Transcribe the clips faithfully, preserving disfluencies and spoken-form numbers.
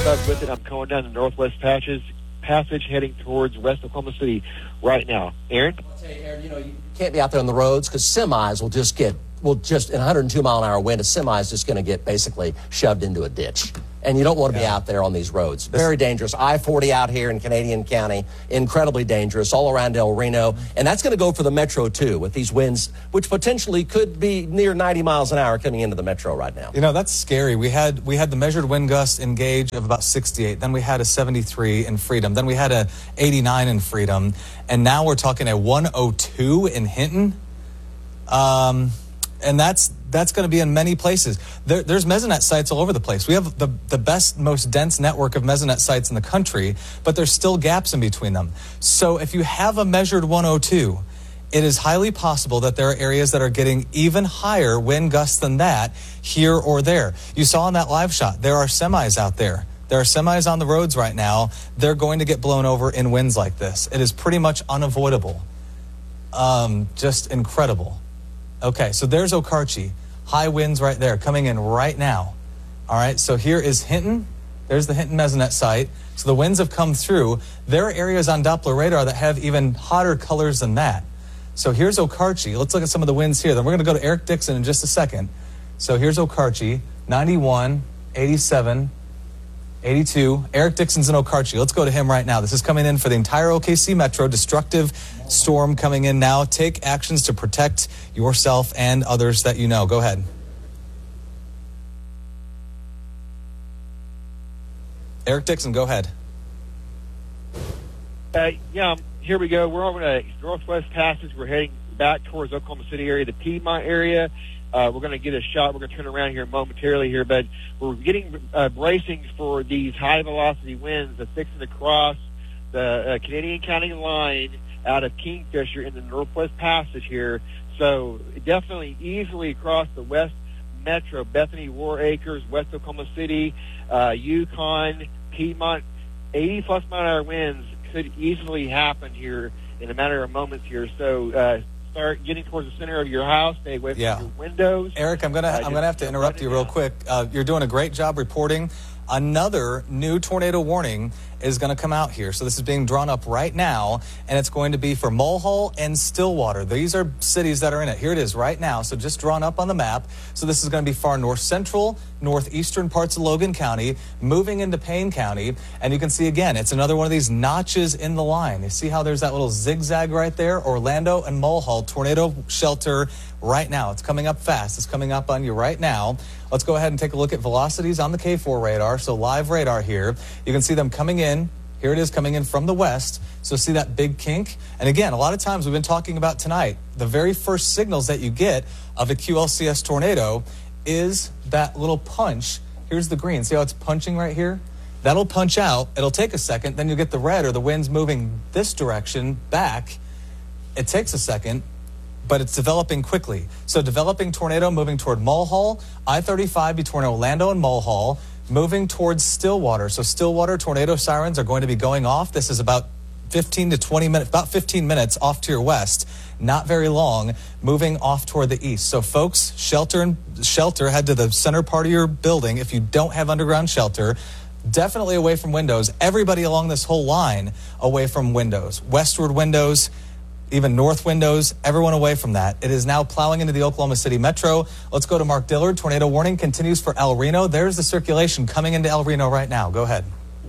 Buzz with it. I'm going down the Northwest Patches Passage heading towards West Oklahoma City right now. Aaron? I'll tell you, Aaron, you know, you can't be out there on the roads because semis will just get, will just, in one hundred two mile an hour wind, a semi is just going to get basically shoved into a ditch. And you don't want to yeah. be out there on these roads. Very dangerous. I forty out here in Canadian County, incredibly dangerous, all around El Reno. And that's going to go for the metro, too, with these winds, which potentially could be near ninety miles an hour coming into the metro right now. You know, that's scary. We had we had the measured wind gust in Gage of about sixty-eight. Then we had a seventy-three in Freedom. Then we had a eighty-nine in Freedom. And now we're talking a one oh two in Hinton. Um, and that's that's going to be in many places. There, there's Mesonet sites all over the place. We have the, the best, most dense network of Mesonet sites in the country, but there's still gaps in between them. So if you have a measured one oh two, it is highly possible that there are areas that are getting even higher wind gusts than that here or there. You saw in that live shot, there are semis out there. There are semis on the roads right now. They're going to get blown over in winds like this. It is pretty much unavoidable. Um, just incredible. Okay, so there's Okarche. High winds right there coming in right now. All right, so here is Hinton. There's the Hinton Mesonet site. So the winds have come through. There are areas on Doppler radar that have even hotter colors than that. So here's Okarche. Let's look at some of the winds here. Then we're going to go to Eric Dixon in just a second. So here's Okarche, ninety-one, eighty-seven, eighty-two. Eric Dixon's in Okarche. Let's go to him right now. This is coming in for the entire O K C Metro. Destructive storm coming in now. Take actions to protect yourself and others that you know. Go ahead. Eric Dixon, go ahead. Uh, yeah, here we go. We're over the Northwest Passage. We're heading back towards Oklahoma City area, the Piedmont area. Uh, we're going to get a shot. We're going to turn around here momentarily here, but we're getting uh, bracing for these high-velocity winds that's fixing to cross the uh, Canadian County line out of Kingfisher in the Northwest Passage here. So definitely easily across the West Metro, Bethany, War Acres, West Oklahoma City, uh, Yukon, Piedmont, eighty-plus mile an hour winds could easily happen here in a matter of moments here. So uh, start getting towards the center of your house. Stay away from yeah. your windows. Eric, I'm gonna uh, I'm gonna have to interrupt you real quick. Uh, you're doing a great job reporting. Another new tornado warning is going to come out here. So this is being drawn up right now, and it's going to be for Mulhall and Stillwater. These are cities that are in it. Here it is right now. So just drawn up on the map. So this is going to be far north central, northeastern parts of Logan County, moving into Payne County. And you can see again, it's another one of these notches in the line. You see how there's that little zigzag right there? Orlando and Mulhall, tornado shelter right now. It's coming up fast. It's coming up on you right now. Let's go ahead and take a look at velocities on the K four radar. So live radar here. You can see them coming in. Here it is coming in from the west. So see that big kink? And again, a lot of times we've been talking about tonight, the very first signals that you get of a Q L C S tornado is that little punch. Here's the green. See how it's punching right here? That'll punch out. It'll take a second. Then you get the red or the wind's moving this direction back. It takes a second, but it's developing quickly. So developing tornado moving toward Mulhall, I thirty-five between Orlando and Mulhall, moving towards Stillwater. So Stillwater tornado sirens are going to be going off. This is about fifteen to twenty minutes, about fifteen minutes off to your west. Not very long, moving off toward the east. So folks, shelter and shelter, head to the center part of your building. If you don't have underground shelter, definitely away from windows. Everybody along this whole line away from windows. Westward windows, even north windows, everyone away from that. It is now plowing into the Oklahoma City Metro. Let's go to Mark Dillard. Tornado warning continues for El Reno. There's the circulation coming into El Reno right now. Go ahead.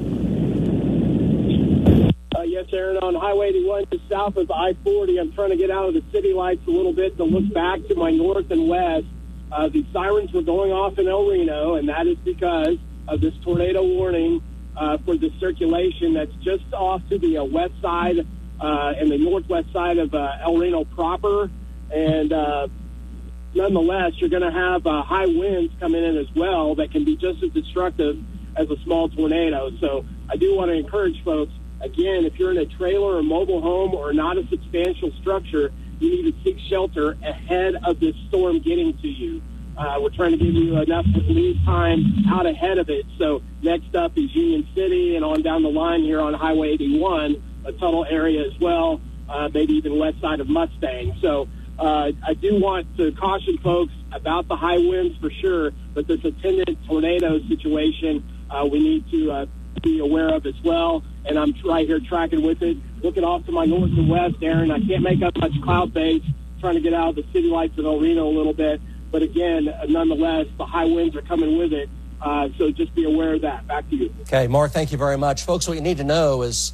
Uh, yes, Aaron, on Highway eighty-one just south of I forty. I'm trying to get out of the city lights a little bit to look back to my north and west. Uh, the sirens were going off in El Reno, and that is because of this tornado warning uh, for the circulation that's just off to the uh, west side Uh, and the northwest side of uh, El Reno proper. And uh, nonetheless, you're going to have uh, high winds coming in as well that can be just as destructive as a small tornado. So I do want to encourage folks, again, if you're in a trailer or mobile home or not a substantial structure, you need to seek shelter ahead of this storm getting to you. Uh, we're trying to give you enough lead time out ahead of it. So next up is Union City and on down the line here on Highway eighty-one, a tunnel area as well, uh, maybe even west side of Mustang. So uh, I do want to caution folks about the high winds for sure, but this attendant tornado situation uh, we need to uh, be aware of as well. And I'm right here tracking with it, looking off to my north and west, Aaron. I can't make up much cloud base, trying to get out of the city lights of El Reno a little bit. But again, nonetheless, the high winds are coming with it. Uh, so just be aware of that. Back to you. Okay, Mark, thank you very much. Folks, what you need to know is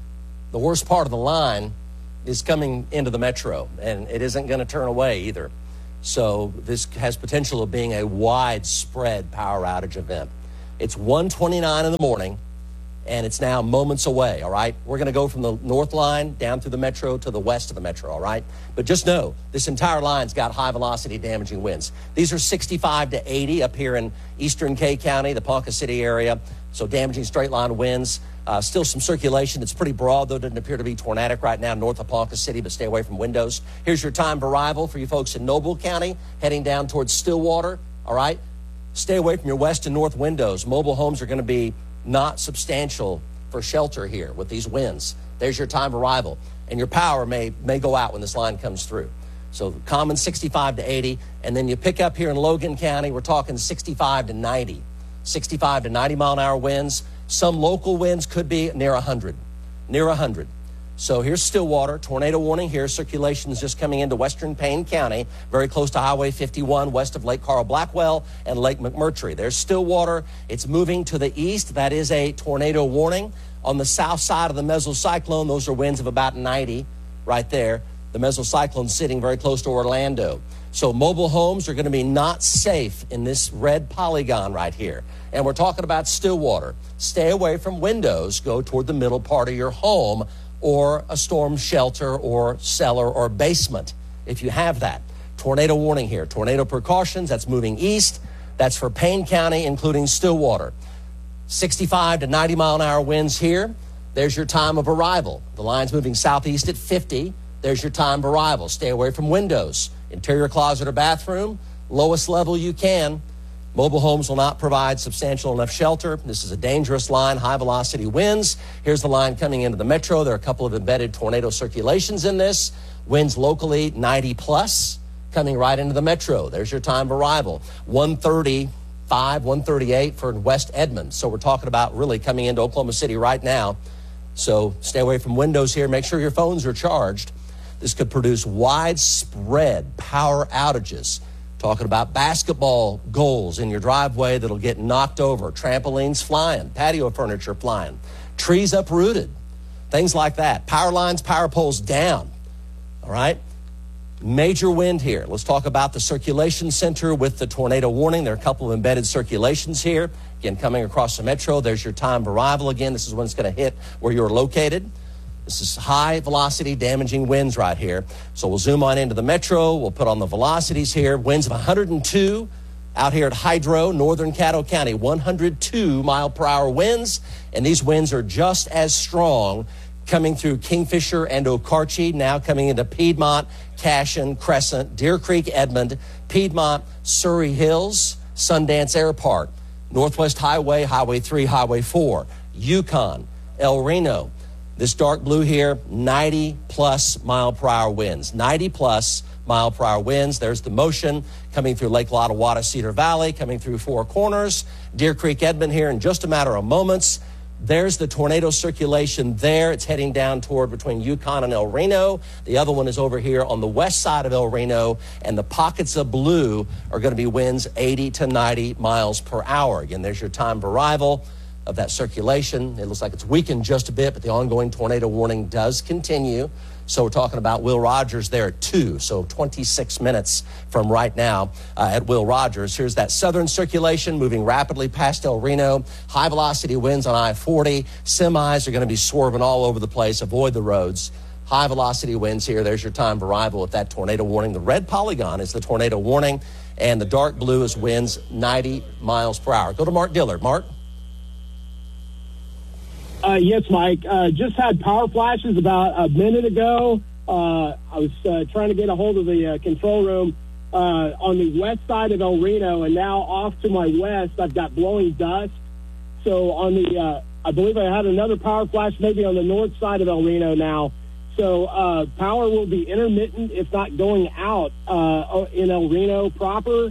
the worst part of the line is coming into the metro, and it isn't going to turn away either. So this has potential of being a widespread power outage event. It's one twenty-nine in the morning, and it's now moments away, all right? We're going to go from the north line down through the metro to the west of the metro, all right? But just know, this entire line's got high-velocity damaging winds. These are sixty-five to eighty up here in eastern Kay County, the Ponca City area, so damaging straight-line winds. Uh, still some circulation. It's pretty broad, though. Doesn't appear to be tornadic right now north of Ponca City, but stay away from windows. Here's your time of arrival for you folks in Noble County, heading down towards Stillwater, all right? Stay away from your west and north windows. Mobile homes are going to be not substantial for shelter here with these winds. There's your time of arrival. And your power may, may go out when this line comes through. So common sixty-five to eighty, and then you pick up here in Logan County, we're talking sixty-five to ninety. sixty-five to ninety mile an hour winds. Some local winds could be near one hundred, near one hundred. So here's Stillwater, tornado warning here. Circulation is just coming into western Payne County, very close to Highway fifty-one, west of Lake Carl Blackwell and Lake McMurtry. There's Stillwater. It's moving to the east. That is a tornado warning. On the south side of the mesocyclone, those are winds of about ninety right there. The mesocyclone sitting very close to Orlando. So mobile homes are going to be not safe in this red polygon right here. And we're talking about Stillwater. Stay away from windows. Go toward the middle part of your home or a storm shelter or cellar or basement if you have that. Tornado warning here. Tornado precautions. That's moving east. That's for Payne County, including Stillwater. sixty-five to ninety mile an hour winds here. There's your time of arrival. The line's moving southeast at fifty. There's your time of arrival. Stay away from windows. Interior closet or bathroom, lowest level you can. Mobile homes will not provide substantial enough shelter. This is a dangerous line, high velocity winds. Here's the line coming into the metro. There are a couple of embedded tornado circulations in this. Winds locally ninety plus, coming right into the metro. There's your time of arrival. one thirty-five, one thirty-eight for West Edmond. So we're talking about really coming into Oklahoma City right now. So stay away from windows here. Make sure your phones are charged. This could produce widespread power outages. Talking about basketball goals in your driveway that'll get knocked over, trampolines flying, patio furniture flying, trees uprooted, things like that. Power lines, power poles down, all right? Major wind here. Let's talk about the circulation center with the tornado warning. There are a couple of embedded circulations here. Again, coming across the metro, there's your time of arrival. Again, this is when it's going to hit where you're located. This is high velocity damaging winds right here. So we'll zoom on into the metro. We'll put on the velocities here. Winds of one hundred two out here at Hydro, northern Caddo County, one hundred two mile per hour winds. And these winds are just as strong coming through Kingfisher and Okarche, now coming into Piedmont, Cashion, Crescent, Deer Creek, Edmond, Piedmont, Surrey Hills, Sundance Air Park, Northwest Highway, Highway three, Highway four, Yukon, El Reno. This dark blue here, ninety plus mile per hour winds, ninety plus mile per hour winds. There's the motion coming through Lake Lottawatta, Cedar Valley, coming through Four Corners, Deer Creek, Edmond here in just a matter of moments. There's the tornado circulation there. It's heading down toward between Yukon and El Reno. The other one is over here on the west side of El Reno, and the pockets of blue are going to be winds eighty to ninety miles per hour. Again, there's your time of arrival of that circulation. It looks like it's weakened just a bit, but the ongoing tornado warning does continue. So we're talking about Will Rogers there at two, so twenty-six minutes from right now uh, at Will Rogers. Here's that southern circulation moving rapidly past El Reno. High velocity winds on I forty. Semis are going to be swerving all over the place. Avoid the roads. High velocity winds here. There's your time of arrival with that tornado warning. The red polygon is the tornado warning, and the dark blue is winds ninety miles per hour. Go to Mark Dillard. Mark? Uh, yes, Mike. Uh, just had power flashes about a minute ago. Uh, I was uh, trying to get a hold of the uh, control room uh, on the west side of El Reno, and now off to my west, I've got blowing dust. So on the, uh, I believe I had another power flash maybe on the north side of El Reno now. So uh, power will be intermittent, if not going out uh, in El Reno proper.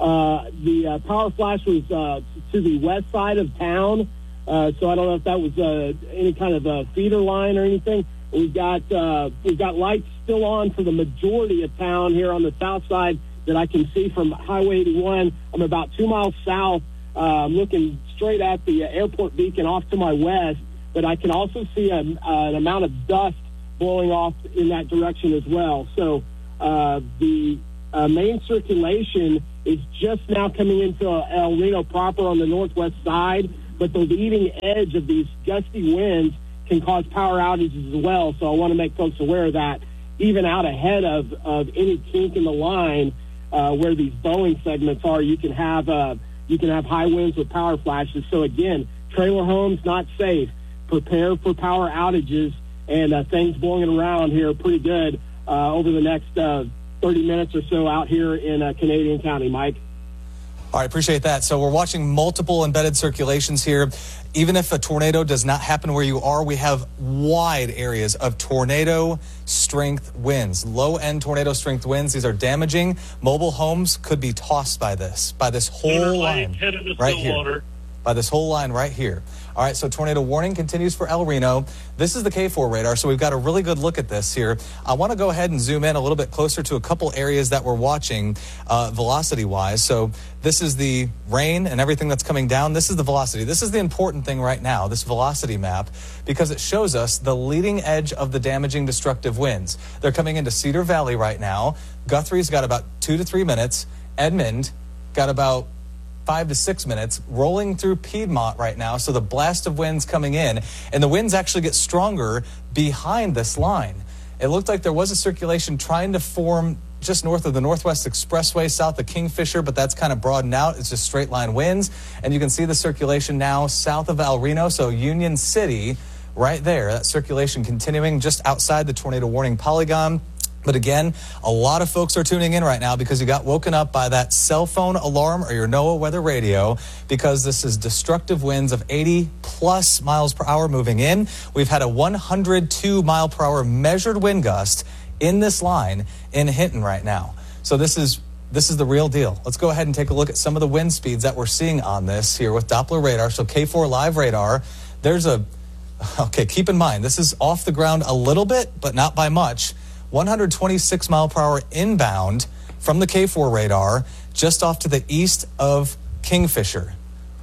Uh, the uh, power flash was uh, to the west side of town, uh, so I don't know if that was uh, any kind of a feeder line or anything. We've got uh, we've got lights still on for the majority of town here on the south side that I can see from Highway eighty-one. I'm about two miles south. Uh, I'm looking straight at the airport beacon off to my west, but I can also see a, uh, an amount of dust blowing off in that direction as well. So uh, the uh, main circulation is just now coming into El Reno proper on the northwest side, but the leading edge of these gusty winds can cause power outages as well. So I want to make folks aware of that, even out ahead of, of any kink in the line uh, where these Boeing segments are. You can have uh, you can have high winds with power flashes. So again, trailer homes not safe. Prepare for power outages, and uh, things blowing around here pretty good uh, over the next uh, thirty minutes or so out here in uh, Canadian County, Mike. All right, appreciate that. So we're watching multiple embedded circulations here. Even if a tornado does not happen where you are, we have wide areas of tornado strength winds, low-end tornado strength winds. These are damaging. Mobile homes could be tossed by this, by this whole line right here. By this whole line right here. All right, so tornado warning continues for El Reno. This is the K four radar, so we've got a really good look at this here. I want to go ahead and zoom in a little bit closer to a couple areas that we're watching uh, velocity-wise. So this is the rain and everything that's coming down. This is the velocity. This is the important thing right now, this velocity map, because it shows us the leading edge of the damaging, destructive winds. They're coming into Cedar Valley right now. Guthrie's got about two to three minutes. Edmond got about five to six minutes, rolling through Piedmont right now. So the blast of winds coming in, and the winds actually get stronger behind this line. It looked like there was a circulation trying to form just north of the Northwest Expressway, south of Kingfisher, but that's kind of broadened out. It's just straight line winds. And you can see the circulation now south of El Reno, so Union City right there. That circulation continuing just outside the tornado warning polygon. But again, a lot of folks are tuning in right now because you got woken up by that cell phone alarm or your NOAA weather radio, because this is destructive winds of eighty plus miles per hour moving in. We've had a one hundred two mile per hour measured wind gust in this line in Hinton right now. So this is this is the real deal. Let's go ahead and take a look at some of the wind speeds that we're seeing on this here with Doppler radar. So K four live radar, there's a, okay, keep in mind, this is off the ground a little bit, but not by much. one hundred twenty-six mile per hour inbound from the K four radar just off to the east of Kingfisher.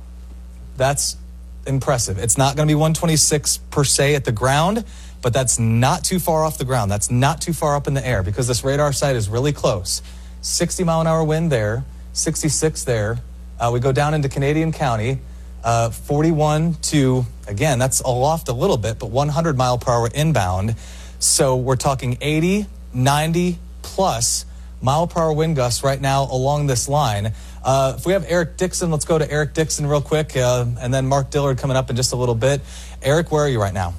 That's impressive. It's not going to be one twenty-six per se at the ground, but that's not too far off the ground. That's not too far up in the air because this radar site is really close. sixty mile an hour wind there, sixty-six there. Uh, we go down into Canadian County, uh, forty-one to, again, that's aloft a little bit, but one hundred mile per hour inbound. So we're talking eighty, ninety plus mile per hour wind gusts right now along this line. Uh, if we have Eric Dixon, let's go to Eric Dixon real quick, uh, and then Mark Dillard coming up in just a little bit. Eric, where are you right now?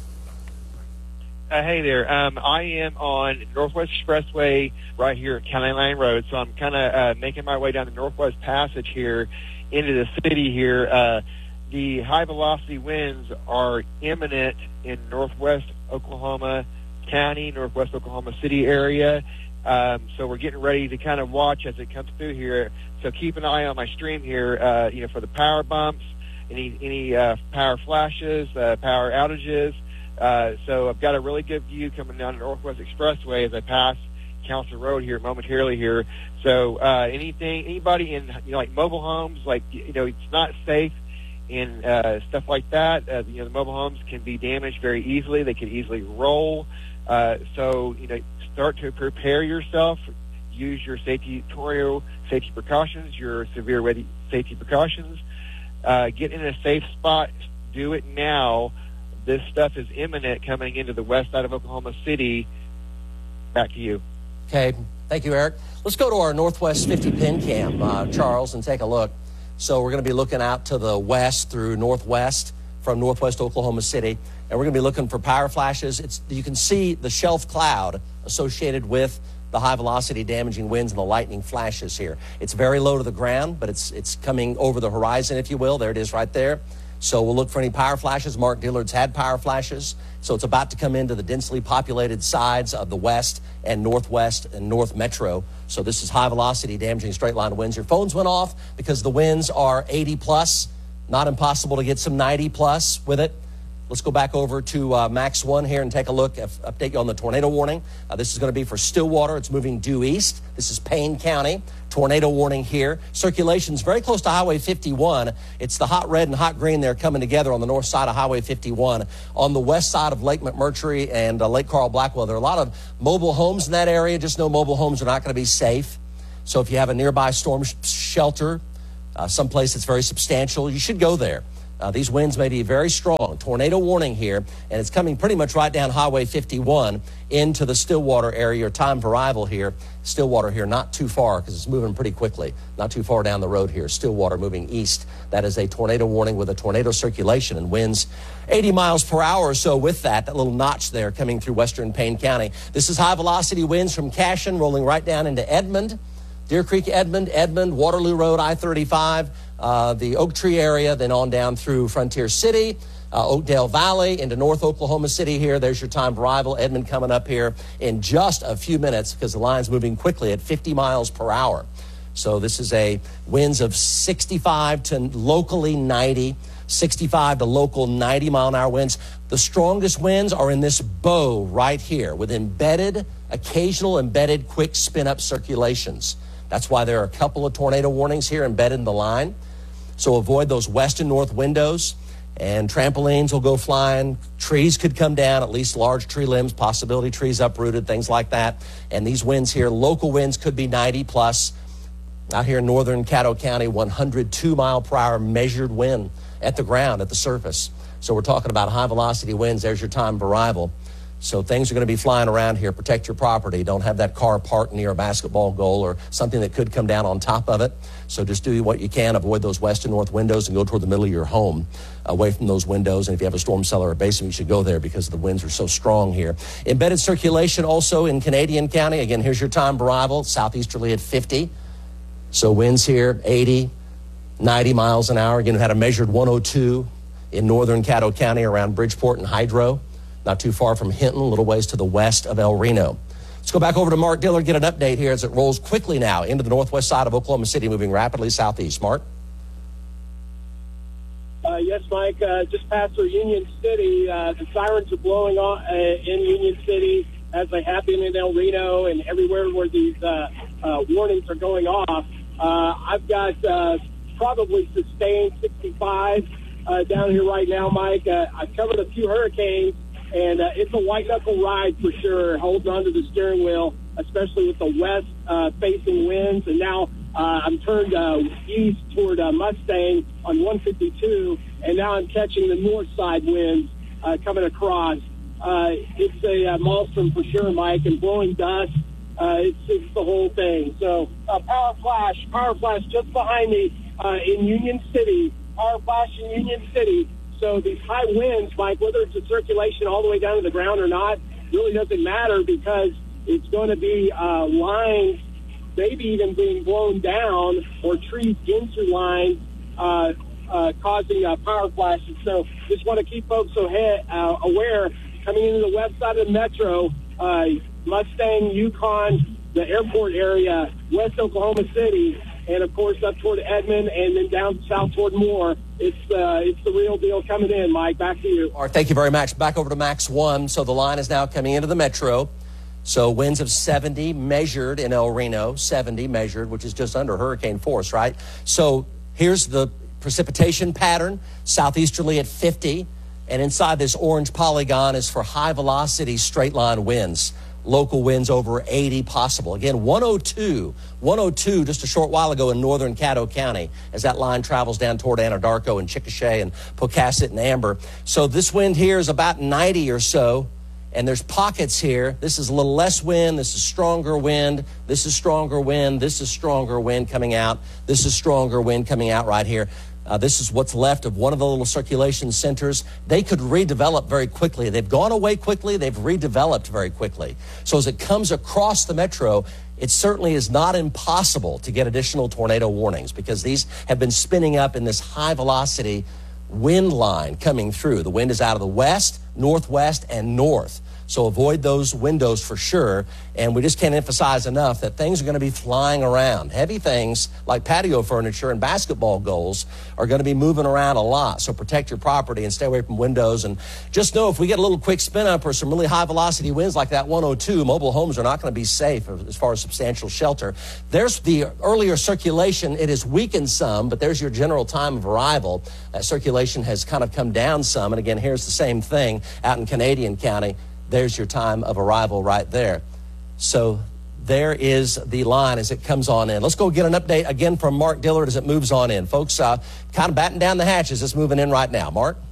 Uh, hey there. Um, I am on Northwest Expressway right here at County Line Road, so I'm kind of uh, making my way down the Northwest Passage here into the city here. Uh, the high-velocity winds are imminent in northwest Oklahoma County, northwest Oklahoma City area. Um, so we're getting ready to kind of watch as it comes through here. So keep an eye on my stream here, uh, you know, for the power bumps, any any uh, power flashes, uh, power outages. Uh, so I've got a really good view coming down the Northwest Expressway as I pass Council Road here momentarily here. So uh, anything, anybody in, you know, like mobile homes, like, you know, it's not safe and uh, stuff like that. Uh, you know, the mobile homes can be damaged very easily. They can easily roll. Uh, so, you know, start to prepare yourself. Use your safety, tornado safety precautions, your severe weather safety precautions. Uh, get in a safe spot. Do it now. This stuff is imminent coming into the west side of Oklahoma City. Back to you. Okay. Thank you, Eric. Let's go to our Northwest fifty pin cam, uh, Charles, and take a look. So we're going to be looking out to the west through northwest from northwest Oklahoma City, and we're going to be looking for power flashes. It's, you can see the shelf cloud associated with the high-velocity damaging winds and the lightning flashes here. It's very low to the ground, but it's, it's coming over the horizon, if you will. There it is right there. So we'll look for any power flashes. Mark Dillard's had power flashes. So it's about to come into the densely populated sides of the west and northwest and north metro. So this is high velocity, damaging straight line winds. Your phones went off because the winds are eighty plus. Not impossible to get some ninety plus with it. Let's go back over to uh, Max one here and take a look, uh, update you on the tornado warning. Uh, this is going to be for Stillwater. It's moving due east. This is Payne County. Tornado warning here. Circulation's very close to Highway fifty-one. It's the hot red and hot green there coming together on the north side of Highway fifty-one. On the west side of Lake McMurtry and uh, Lake Carl Blackwell, there are a lot of mobile homes in that area. Just know mobile homes are not going to be safe. So if you have a nearby storm sh- shelter, uh, someplace that's very substantial, you should go there. Uh, these winds may be very strong. Tornado warning here, and it's coming pretty much right down Highway fifty-one into the Stillwater area. Your time of arrival here, Stillwater here, not too far because it's moving pretty quickly. Not too far down the road here. Stillwater moving east. That is a tornado warning with a tornado circulation and winds eighty miles per hour or so with that. That little notch there coming through western Payne County. This is high velocity winds from Cashion rolling right down into Edmond. Deer Creek, Edmond, Edmond, Waterloo Road, I thirty-five, uh, the Oak Tree area, then on down through Frontier City, uh, Oakdale Valley, into North Oklahoma City here. There's your time of arrival. Edmond coming up here in just a few minutes because the line's moving quickly at fifty miles per hour. So this is a winds of sixty-five to locally ninety, sixty-five to local ninety mile an hour winds. The strongest winds are in this bow right here with embedded, occasional embedded quick spin up circulations. That's why there are a couple of tornado warnings here embedded in the line. So avoid those west and north windows, and trampolines will go flying. Trees could come down, at least large tree limbs, possibility trees uprooted, things like that. And these winds here, local winds could be ninety plus. Out here in northern Caddo County, one hundred two mile per hour measured wind at the ground, at the surface. So we're talking about high velocity winds. There's your time of arrival. So things are going to be flying around here. Protect your property. Don't have that car parked near a basketball goal or something that could come down on top of it. So just do what you can. Avoid those west and north windows and go toward the middle of your home, away from those windows. And if you have a storm cellar or basement, you should go there because the winds are so strong here. Embedded circulation also in Canadian County. Again, here's your time of arrival. Southeasterly at fifty. So winds here, eighty, ninety miles an hour. Again, we had a measured one oh two in northern Caddo County around Bridgeport and Hydro. Not too far from Hinton, a little ways to the west of El Reno. Let's go back over to Mark Dillard, get an update here as it rolls quickly now into the northwest side of Oklahoma City, moving rapidly southeast. Mark? Uh, yes, Mike, uh, just past through Union City. Uh, the sirens are blowing on, uh, in Union City as they have been in El Reno and everywhere where these uh, uh, warnings are going off. Uh, I've got uh, probably sustained sixty-five uh, down here right now, Mike. Uh, I've covered a few hurricanes. And uh, it's a white-knuckle ride for sure. Holds onto the steering wheel, especially with the west-facing uh, winds. And now uh, I'm turned uh, east toward uh, Mustang on one fifty-two, and now I'm catching the north side winds uh, coming across. Uh, it's a uh, maelstrom for sure, Mike, and blowing dust. Uh, it's, it's the whole thing. So uh, power flash, power flash just behind me uh, in Union City. Power flash in Union City. So these high winds, Mike, whether it's a circulation all the way down to the ground or not, really doesn't matter because it's going to be uh, lines, maybe even being blown down or trees into lines, uh, uh, causing uh, power flashes. So just want to keep folks ahead, uh, aware coming into the west side of the metro, uh, Mustang, Yukon, the airport area, west Oklahoma City, and, of course, up toward Edmond and then down south toward Moore. It's uh, it's the real deal coming in, Mike. Back to you. All right, thank you very much. Back over to Max one. So the line is now coming into the metro. So winds of seventy measured in El Reno, seventy measured, which is just under hurricane force, right? So here's the precipitation pattern, southeasterly at fifty. And inside this orange polygon is for high velocity straight line winds. Local winds over eighty possible. Again, one oh two, one oh two just a short while ago in northern Caddo County as that line travels down toward Anadarko and Chickasha and Pocasset and Amber. So this wind here is about ninety or so, and there's pockets here. This is a little less wind. This is stronger wind. This is stronger wind. This is stronger wind coming out. This is stronger wind coming out right here. Uh, this is what's left of one of the little circulation centers. They could redevelop very quickly. They've gone away quickly. They've redeveloped very quickly. So as it comes across the metro, it certainly is not impossible to get additional tornado warnings because these have been spinning up in this high velocity wind line coming through. The wind is out of the west, northwest, and north. So avoid those windows for sure. And we just can't emphasize enough that things are going to be flying around. Heavy things like patio furniture and basketball goals are going to be moving around a lot. So protect your property and stay away from windows. And just know if we get a little quick spin up or some really high velocity winds like that one oh two, mobile homes are not going to be safe as far as substantial shelter. There's the earlier circulation. It has weakened some, but there's your general time of arrival. That circulation has kind of come down some. And again, here's the same thing out in Canadian County. There's your time of arrival right there. So there is the line as it comes on in. Let's go get an update again from Mark Dillard as it moves on in. Folks, uh, kind of batten down the hatches. It's moving in right now. Mark?